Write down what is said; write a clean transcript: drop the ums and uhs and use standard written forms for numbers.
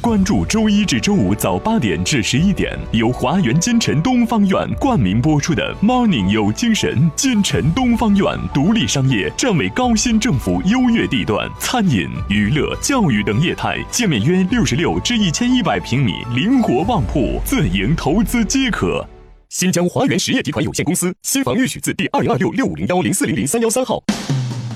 关注周一至周五早8点至11点，由华源金城东方院冠名播出的 Morning 有精神。金城东方院独立商业，站为高新政府优越地段，餐饮、娱乐、教育等业态，建面约66至1100平米，灵活旺铺，自营投资皆可。新疆华源实业集团有限公司，新房预取自第2026650104003113号。